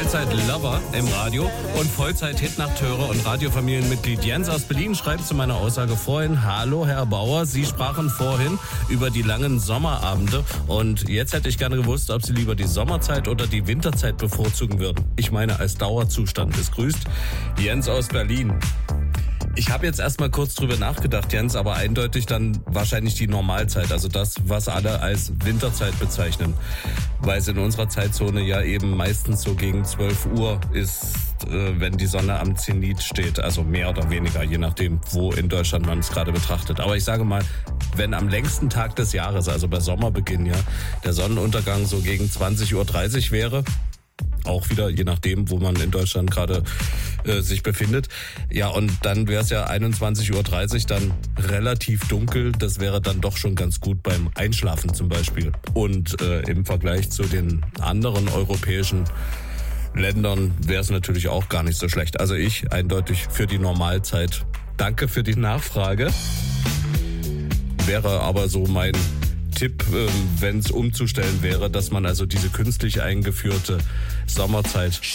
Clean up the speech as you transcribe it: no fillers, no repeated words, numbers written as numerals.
Teilzeit-Lover im Radio und Vollzeit-Hitnakteure und Radiofamilienmitglied Jens aus Berlin schreibt zu meiner Aussage vorhin: Hallo Herr Bauer, Sie sprachen vorhin über die langen Sommerabende und jetzt hätte ich gerne gewusst, ob Sie lieber die Sommerzeit oder die Winterzeit bevorzugen würden. Ich meine als Dauerzustand. Es grüßt Jens aus Berlin. Ich habe jetzt erstmal kurz drüber nachgedacht, Jens, aber eindeutig dann wahrscheinlich die Normalzeit, also das, was alle als Winterzeit bezeichnen, weil es in unserer Zeitzone ja eben meistens so gegen 12 Uhr ist, wenn die Sonne am Zenit steht, also mehr oder weniger, je nachdem, wo in Deutschland man es gerade betrachtet. Aber ich sage mal, wenn am längsten Tag des Jahres, also bei Sommerbeginn, ja, der Sonnenuntergang so gegen 20:30 Uhr wäre, auch wieder, je nachdem, wo man in Deutschland gerade sich befindet. Ja, und dann wäre es ja 21:30 Uhr dann relativ dunkel. Das wäre dann doch schon ganz gut beim Einschlafen zum Beispiel. Und im Vergleich zu den anderen europäischen Ländern wäre es natürlich auch gar nicht so schlecht. Also ich eindeutig für die Normalzeit. Danke für die Nachfrage. Wäre aber so mein Tipp, wenn es umzustellen wäre, dass man also diese künstlich eingeführte Sommerzeit